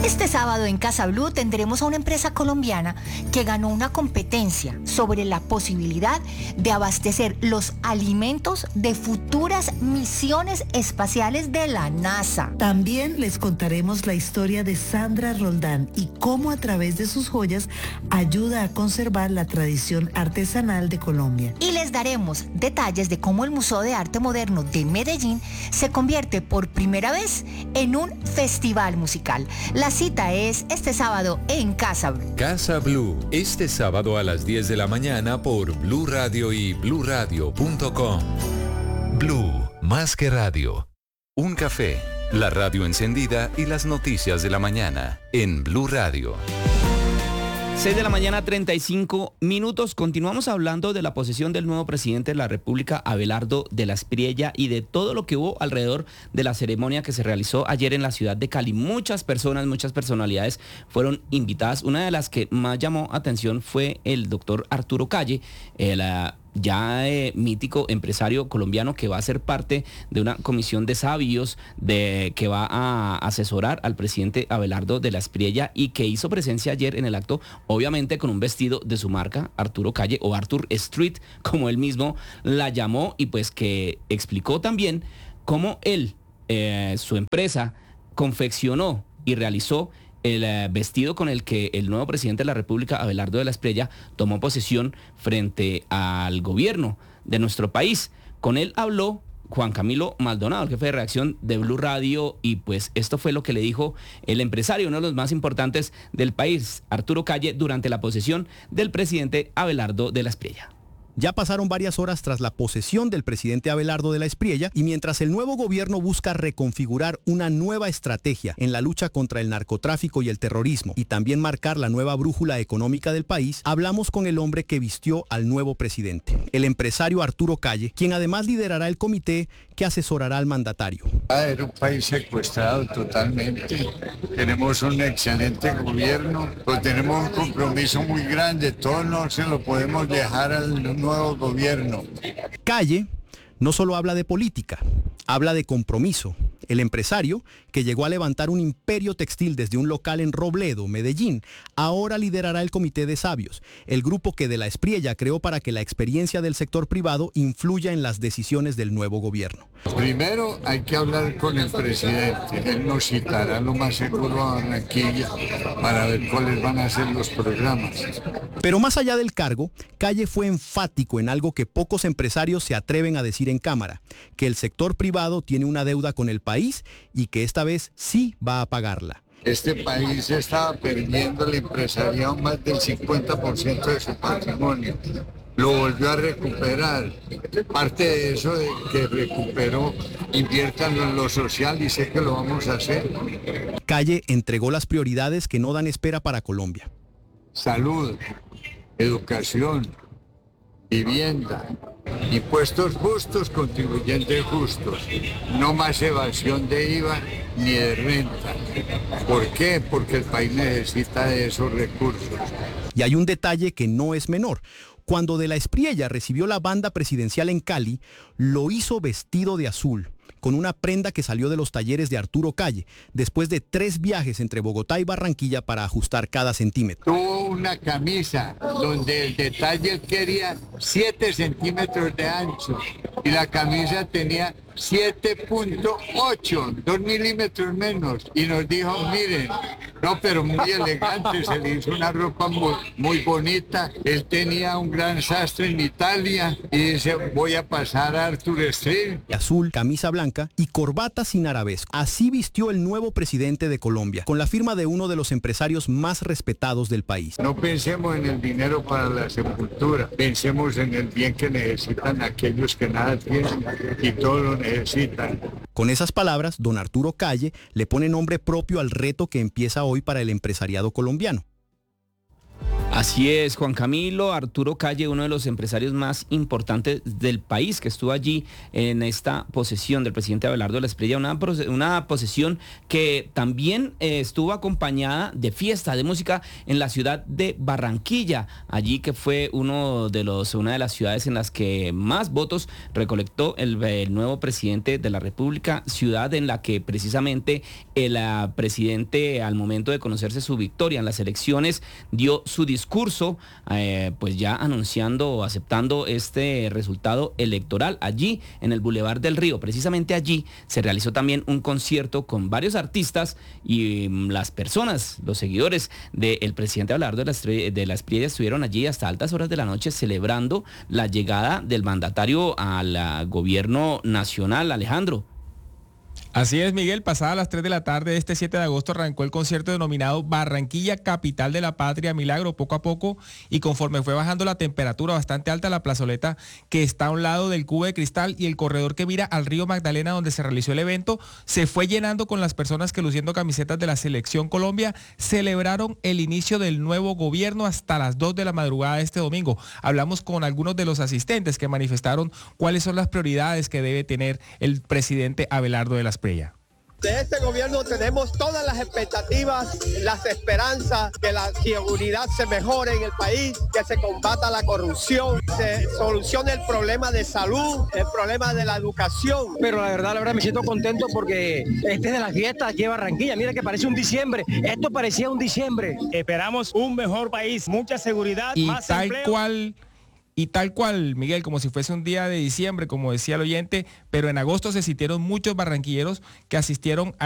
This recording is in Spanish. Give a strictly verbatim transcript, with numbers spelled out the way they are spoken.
Este sábado en Casa Blue tendremos a una empresa colombiana que ganó una competencia sobre la posibilidad de abastecer los alimentos de futuras misiones espaciales de la NASA. También les contaremos la historia de Sandra Roldán y cómo a través de sus joyas ayuda a conservar la tradición artesanal de Colombia. Y les daremos detalles de cómo el Museo de Arte Moderno de Medellín se convierte por primera vez en un festival musical. La cita es este sábado en Casa Blue. Casa Blue, este sábado a las diez de la mañana por Blue Radio y blue radio punto com. Blue, más que radio. Un café, la radio encendida y las noticias de la mañana en Blue Radio. seis de la mañana, treinta y cinco minutos. Continuamos hablando de la posesión del nuevo presidente de la República, Abelardo de la Espriella, y de todo lo que hubo alrededor de la ceremonia que se realizó ayer en la ciudad de Cali. Muchas personas, muchas personalidades fueron invitadas. Una de las que más llamó atención fue el doctor Arturo Calle, el uh, ya eh, mítico empresario colombiano que va a ser parte de una comisión de sabios de, que va a asesorar al presidente Abelardo de la Espriella y que hizo presencia ayer en el acto, obviamente con un vestido de su marca, Arturo Calle o Arthur Street, como él mismo la llamó, y pues que explicó también cómo él, eh, su empresa, confeccionó y realizó el uh, vestido con el que el nuevo presidente de la República, Abelardo de la Espriella, tomó posesión frente al gobierno de nuestro país. Con él habló Juan Camilo Maldonado, el jefe de redacción de Blue Radio, y pues esto fue lo que le dijo el empresario, uno de los más importantes del país, Arturo Calle, durante la posesión del presidente Abelardo de la Espriella. Ya pasaron varias horas tras la posesión del presidente Abelardo de la Espriella y mientras el nuevo gobierno busca reconfigurar una nueva estrategia en la lucha contra el narcotráfico y el terrorismo y también marcar la nueva brújula económica del país, hablamos con el hombre que vistió al nuevo presidente, el empresario Arturo Calle, quien además liderará el comité que asesorará al mandatario. Era un país secuestrado totalmente. Tenemos un excelente gobierno, pero tenemos un compromiso muy grande. Todo no se lo podemos dejar al nuevo gobierno. Calle no solo habla de política, habla de compromiso. El empresario, que llegó a levantar un imperio textil desde un local en Robledo, Medellín, ahora liderará el Comité de Sabios, el grupo que de la Espriella creó para que la experiencia del sector privado influya en las decisiones del nuevo gobierno. Primero hay que hablar con el presidente. Él nos citará lo más seguro a Barranquilla para ver cuáles van a ser los programas. Pero más allá del cargo, Calle fue enfático en algo que pocos empresarios se atreven a decir en cámara, que el sector privado tiene una deuda con el país y que esta vez sí va a pagarla. Este país estaba perdiendo el empresariado más del cincuenta por ciento de su patrimonio. Lo volvió a recuperar. Parte de eso de que recuperó, inviértanlo en lo social y sé que lo vamos a hacer. Calle entregó las prioridades que no dan espera para Colombia. Salud, educación, vivienda, impuestos justos, contribuyentes justos, no más evasión de I V A ni de renta. ¿Por qué? Porque el país necesita de esos recursos. Y hay un detalle que no es menor. Cuando de la Espriella recibió la banda presidencial en Cali, lo hizo vestido de azul, con una prenda que salió de los talleres de Arturo Calle, después de tres viajes entre Bogotá y Barranquilla para ajustar cada centímetro. Tuvo una camisa donde el detalle quería siete centímetros de ancho y la camisa tenía siete punto ocho, dos milímetros menos, y nos dijo, miren, no, pero muy elegante, se le hizo una ropa muy, muy bonita. Él tenía un gran sastre en Italia y dice, voy a pasar a Arthur Street. Azul, camisa blanca y corbata sin arabesco. Así vistió el nuevo presidente de Colombia, con la firma de uno de los empresarios más respetados del país. No pensemos en el dinero para la sepultura, pensemos en el bien que necesitan aquellos que nada tienen y todo lo necesitan. Con esas palabras, don Arturo Calle le pone nombre propio al reto que empieza hoy para el empresariado colombiano. Así es, Juan Camilo. Arturo Calle, uno de los empresarios más importantes del país, que estuvo allí en esta posesión del presidente Abelardo de la Espriella, una, una posesión que también eh, estuvo acompañada de fiesta, de música en la ciudad de Barranquilla, allí que fue uno de los, una de las ciudades en las que más votos recolectó el, el nuevo presidente de la República, ciudad en la que precisamente el uh, presidente, al momento de conocerse su victoria en las elecciones, dio su discurso discurso, eh, pues ya anunciando o aceptando este resultado electoral allí en el Boulevard del Río. Precisamente allí se realizó también un concierto con varios artistas y um, las personas, los seguidores del presidente Abelardo de la, de la Espriella estuvieron allí hasta altas horas de la noche celebrando la llegada del mandatario al uh, gobierno nacional. Alejandro. Así es, Miguel, pasada las tres de la tarde de este siete de agosto arrancó el concierto denominado Barranquilla, Capital de la Patria, Milagro, poco a poco, y conforme fue bajando la temperatura bastante alta, la plazoleta que está a un lado del cubo de cristal y el corredor que mira al río Magdalena donde se realizó el evento, se fue llenando con las personas que, luciendo camisetas de la Selección Colombia, celebraron el inicio del nuevo gobierno hasta las dos de la madrugada de este domingo. Hablamos con algunos de los asistentes que manifestaron cuáles son las prioridades que debe tener el presidente Abelardo de la Espriella. De este gobierno tenemos todas las expectativas, las esperanzas, que la seguridad se mejore en el país, que se combata la corrupción, se solucione el problema de salud, el problema de la educación. Pero la verdad, la verdad me siento contento porque este es de las fiestas aquí en Barranquilla. Mira que parece un diciembre, esto parecía un diciembre. Esperamos un mejor país, mucha seguridad, y más tal empleo. cual... Y tal cual, Miguel, como si fuese un día de diciembre, como decía el oyente, pero en agosto se sintieron muchos barranquilleros que asistieron a